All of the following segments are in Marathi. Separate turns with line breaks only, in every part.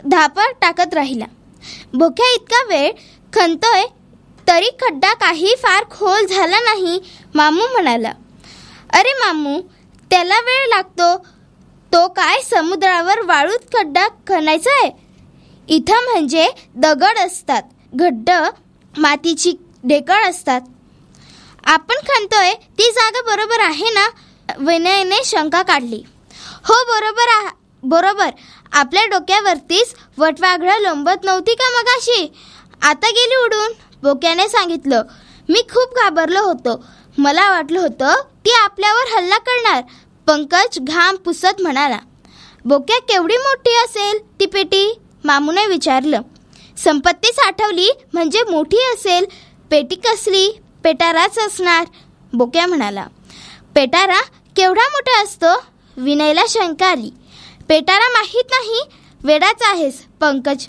धापा टाकत राहिला. बोक्या इतका वेळ खणतोय तरी खड्डा काही फार खोल झाला नाही. मामू म्हणाला, अरे मामू, त्याला वेळ लागतो. तो काय समुद्रावर वाळूत खड्डा खणायचा आहे? इथं म्हणजे दगड असतात, गड्ड मातीची ढेकळ असतात. आपण खणतोय ती जागा बरोबर आहे ना? विनयने शंका काढली. हो, बरोबर. आपल्या डोक्यावरतीच वटवाघळं लोंबत नव्हती का मगाशी? आता गेली उडून, बोक्याने सांगितलं. मी खूप घाबरलो होतो. मला वाटलं होतं ती आपल्यावर हल्ला करणार. पंकज घाम पुसत म्हणाला. बोक्या, केवढी मोठी असेल ती पेटी? मामूने विचारलं. संपत्ती साठवली म्हणजे मोठी असेल. पेटी कसली? पेटाराच असणार, बोक्या म्हणाला. पेटारा केवढा मोठा असतो? विनयला शंका आली. पेटारा माहीत नाही? वेडाच आहेस पंकज.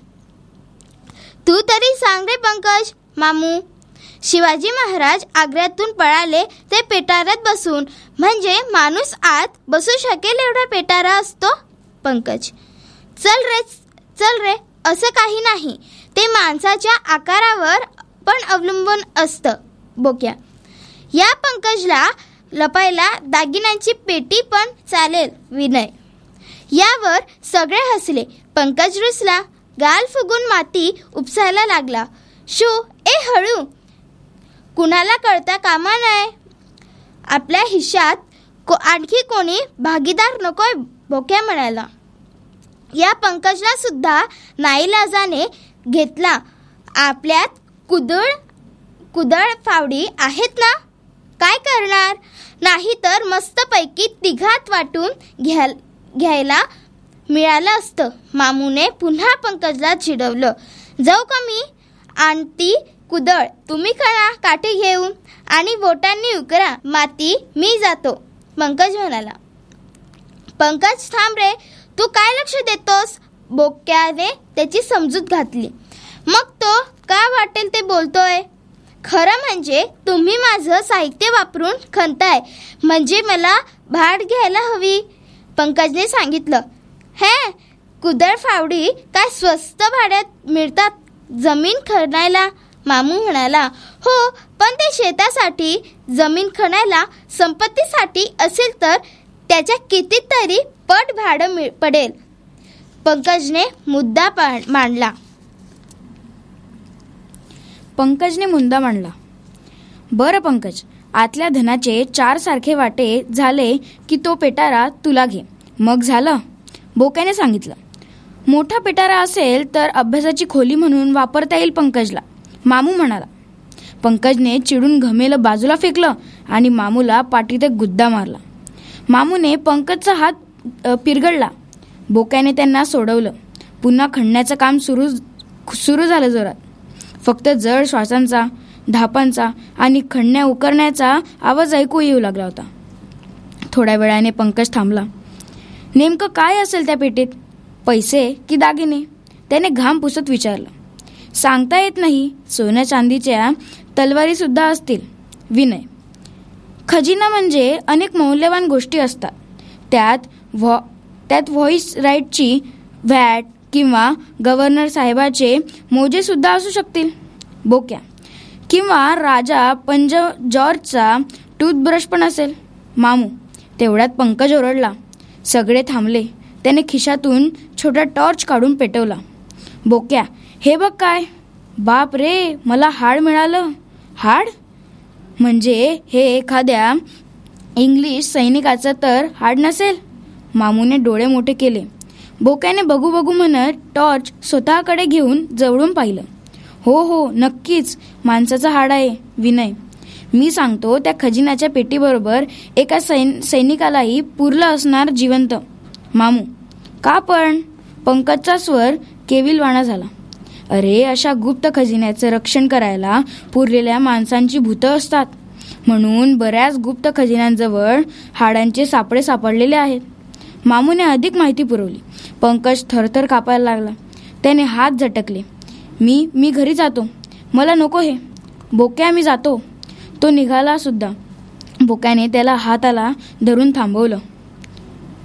तू तरी सांग रे पंकज. मामू, शिवाजी महाराज आग्र्यातून पळाले ते पेटाऱ्यात बसून, म्हणजे माणूस आत बसू शकेल एवढा पेटारा असतो. पंकज, चल रे, असं काही नाही. ते माणसाच्या आकारावर पण अवलंबून असतं. बोक्या, या पंकजला लपायला दागिन्यांची पेटी पण चालेल. विनय. यावर सगळे हसले. पंकज रुसला. गाल फुगून माती उपसायला लागला. शू, ए हळू, कुणाला कळता कामा नये. आपल्या हिश्श्यात आणखी कोणी भागीदार नकोय, बोक्या म्हणाला. या पंकजला सुद्धा नाईलाजाने घेतला. आपल्यात कुदळ फावडी आहेत ना? काय करणार? नाही तर मस्तपैकी तिघात वाटून घ्यायला मिळालं असतं. मामूने पुन्हा पंकजला चिडवलं. जाऊ का मी? आणती कुदळ, तुम्ही खणा काठी घेऊन आणि बोटांनी उकरा माती, मी जातो, पंकज म्हणाला. पंकज, थांब रे, तू काय लक्ष देतोस? बोक्याने त्याची समजूत घातली. मग तो का वाटेल ते बोलतोय? खरं म्हणजे तुम्ही माझं साहित्य वापरून खणताय, म्हणजे मला भाड घ्यायला हवी, पंकजने सांगितलं. हे, कुदळ फावडी काय स्वस्त भाड्यात मिळतात जमीन खणायला? मामू म्हणाला. हो, पण ते शेतासाठी जमीन खणायला संपत्तीसाठी असेल तर त्याच्या कितीतरी पट भाडं पडेल, पंकजने मुद्दा मांडला.
बरं पंकज, आतल्या धनाचे 4 सारखे वाटे झाले की तो पेटारा तुला घे, मग झालं, बोक्याने सांगितलं. मोठा पेटारा असेल तर अभ्यासाची खोली म्हणून वापरता येईल पंकजला, मामू म्हणाला. पंकजने चिडून घमेलं बाजूला फेकलं आणि मामूला पाठीत एक गुद्दा मारला. मामूने पंकजचा हात पिरगडला. बोक्याने त्यांना सोडवलं. पुन्हा खणण्याचं काम सुरू झालं जोरात. फक्त जड श्वासांचा, धापांचा आणि खणण्या उकरण्याचा आवाज ऐकू येऊ लागला होता. थोड्या वेळाने पंकज थांबला. नेमकं काय असेल त्या पेटीत? पैसे की दागिने? त्याने घाम पुसत विचारलं. सांगता येत नाही, सोन्या चांदीच्या तलवारी सुद्धा असतील. विनय. खजिना म्हणजे अनेक मौल्यवान गोष्टी असतात. त्यात व्हॉइस राईटची व्हॅट किंवा गव्हर्नर साहेबाचे मोजे सुद्धा असू शकतील. बोक्या. किंवा राजा पंज जॉर्जचा टूथब्रश पण असेल. मामू. तेवढ्यात पंकज ओरडला. सगळे थांबले. त्याने खिशातून छोटा टॉर्च काढून पेटवला. बोक्या. हे बघ काय. बाप रे, मला हाड मिळालं. हाड म्हणजे हे एखाद्या इंग्लिश सैनिकाचं तर हाड नसेल. मामूने डोळे मोठे केले. बोक्याने बघू बघू म्हणत टॉर्च स्वतःकडे घेऊन जवळून पाहिलं. हो, नक्कीच माणसाचं हाड आहे. विनय. मी सांगतो, त्या खजिन्याच्या पेटीबरोबर एका सैनिकालाही पुरलं असणार जिवंत. मामू. का पण? पंकजचा स्वर केविलवाणा झाला. अरे, अशा गुप्त खजिन्याचं रक्षण करायला पुरलेल्या माणसांची भूतं असतात, म्हणून बऱ्याच गुप्त खजिन्यांजवळ हाडांचे सापडे सापडलेले आहेत. मामूने अधिक माहिती पुरवली. पंकज थरथर कापायला लागला. त्याने हात झटकले. मी घरी जातो, मला नको हे. बोक्या, मी जातो. तो निघाला सुद्धा. बोक्याने त्याला हाताला धरून थांबवलं.